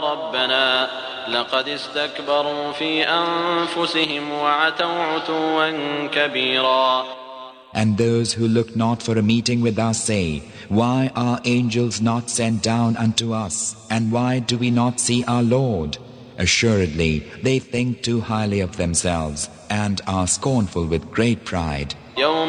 ربنا لقد استكبروا في أنفسهم وعتوا عتوا كبيرا. And those who look not for a meeting with us say, why are angels not sent down unto us? And why do we not see our Lord? Assuredly, they think too highly of themselves and are scornful with great pride. يوم